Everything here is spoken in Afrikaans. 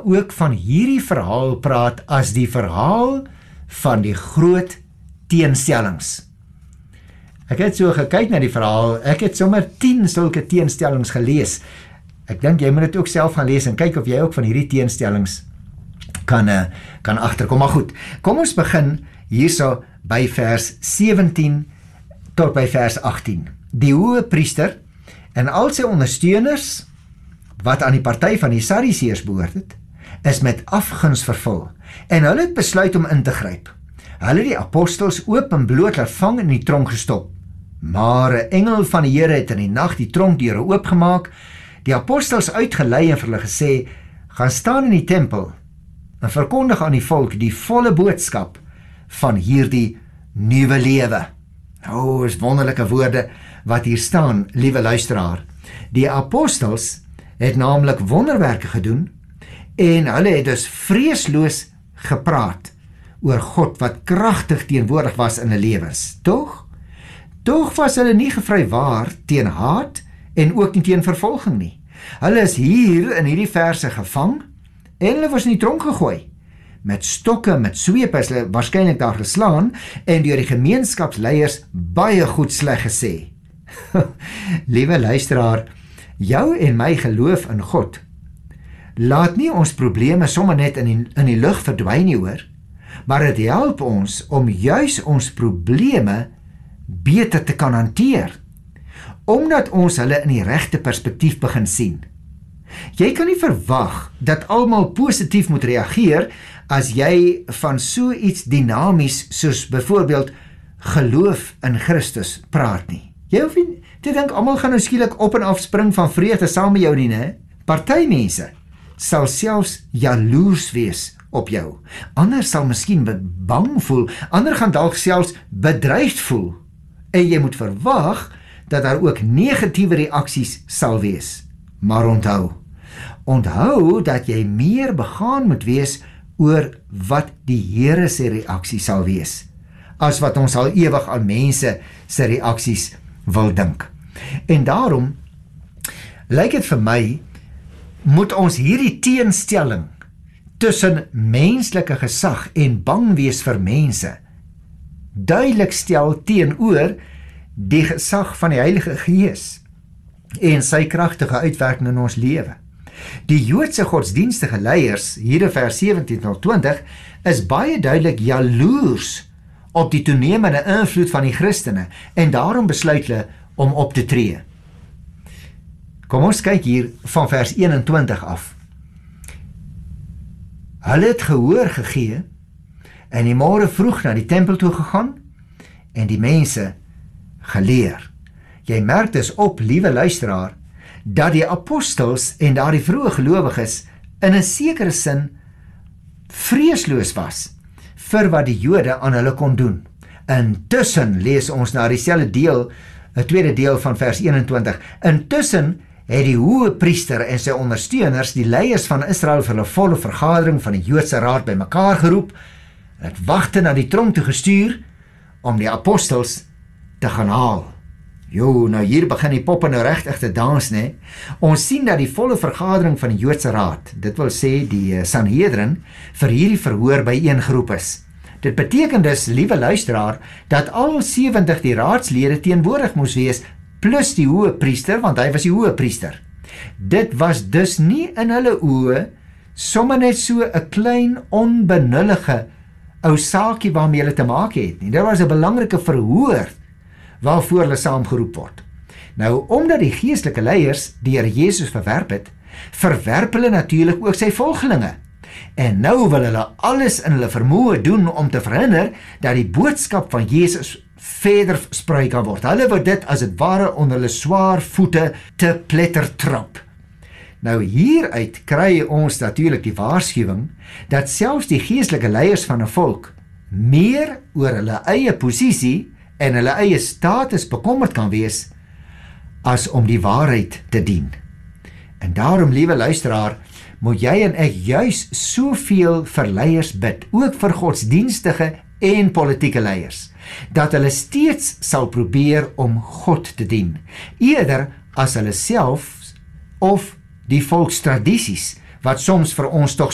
ook van hierdie verhaal praat as die verhaal van die groot teenstellings. Ek het so gekyk na die verhaal, ek het sommer 10 sulke teenstellings gelees. Ek dink jy moet dit ook self gaan lees en kyk of jy ook van hierdie teenstellings kan agterkom. Maar goed, kom ons begin hierso by vers 17 tot by vers 18. Die hoëpriester en al sy ondersteuners, wat aan die party van die Sadduseërs behoort het, is met afguns vervul, en hulle het besluit om in te gryp. Hulle het die apostels oop en bloot laat vang en in die tronk gestop. Maar 'n engel van die Here het in die nag die tronkdeure oopgemaak, die apostels uitgelei en vir hulle gesê, gaan staan in die tempel en verkondig aan die volk die volle boodskap van hierdie nuwe lewe. Nou, is wonderlike woorde wat hier staan, liewe luisteraar. Die apostels het naamlik wonderwerke gedoen en hulle het dus vreesloos gepraat oor God wat kragtig teenwoordig was in hulle lewens. Tog was hulle nie gevrywaar teen haat en ook nie teen vervolging nie. Hulle is hier in hierdie verse gevang en hulle was in die tronk gegooi. Met stokke, met swepe is hulle waarskynlik daar geslaan en deur die gemeenskapsleiers baie goed sleg gesê. Liewe luisteraar, jou en my geloof in God laat nie ons probleme sommer net in die lug verdwyn nie, hoor, maar dit help ons om juis ons probleme beter te kan hanteer, omdat ons hulle in die regte perspektief begin sien. Jy kan nie verwag dat almal positief moet reageer as jy van so iets dinamies soos byvoorbeeld geloof in Christus praat nie. Jy hoef nie te dink almal gaan nou skielik op en af spring van vreugde saam met jou nie, né? Party mense sal selfs jaloers wees op jou. Ander sal miskien bang voel, ander gaan dalk selfs bedreigd voel. En jy moet verwag dat daar ook negatiewe reaksies sal wees. Maar onthou dat jy meer begaan moet wees oor wat die Here se reaksie sal wees, as wat ons al ewig aan mense se reaksies wil dink. En daarom lyk dit vir my, moet ons hierdie teenstelling tussen menslike gesag en bang wees vir mense duidelik stel teenoor die gesag van die Heilige Gees en sy kragtige uitwerking in ons lewe. Die Joodse godsdienstige leiers, hier in vers 17 tot 20, is baie duidelik jaloers op die toenemende invloed van die Christene en daarom besluit hulle om op te tree. Kom ons kyk hier van vers 21 af. Hulle het gehoor gegee en die môre vroeg na die tempel toe gegaan en die mense geleer. Jy merk dus op, liewe luisteraar, dat die apostels en daardie vroeë gelowiges in 'n sekere sin vreesloos was vir wat die Jode aan hulle kon doen. Intussen lees ons na dieselfde deel, 'n tweede deel van vers 21. Intussen het die hoëpriester en sy ondersteuners die leiers van Israel vir 'n volle vergadering van die Joodse raad bymekaar geroep, het wagte na die tronk toe gestuur om die apostels te gaan haal. Nou hier begin die poppe nou regtig te dans, né? Ons sien dat die volle vergadering van die Joodse raad, dit wil sê die Sanhedrin, vir hierdie verhoor byeengeroep is. Dit beteken dus, liewe luisteraar, dat al 70 die raadslede teenwoordig moes wees, plus die hoëpriester, want hy was die hoëpriester. Dit was dus nie in hulle oë sommer net so 'n klein onbenullige ou saakie waarmee hulle te maak het nie. Dit was 'n belangrike verhoor waarvoor hulle saamgeroep word. Nou, omdat die geestelike leiers die Here Jesus verwerp het, verwerp hulle natuurlik ook sy volgelinge. En nou wil hulle alles in hulle vermoë doen om te verhinder dat die boodskap van Jesus verder versprei kan word. Hulle wil dit as dit ware onder hulle swaar voete te pletter trap. Nou hieruit kry ons natuurlik die waarskuwing dat selfs die geestelike leiers van 'n volk meer oor hulle eie posisie en hulle eie status bekommerd kan wees as om die waarheid te dien. En daarom, liewe luisteraar, moet jy en ek juis soveel vir leiers bid, ook vir godsdienstige en politieke leiers, dat hulle steeds sal probeer om God te dien, eerder as hulle self of die volkstradisies wat soms vir ons tog